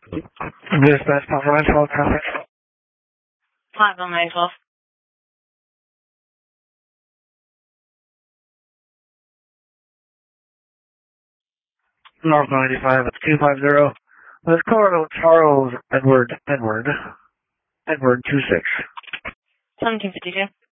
Dispatch, Papa 912 traffic. Papa 912. North 95 at 250. Let's call it Charles Edward 26. 1752.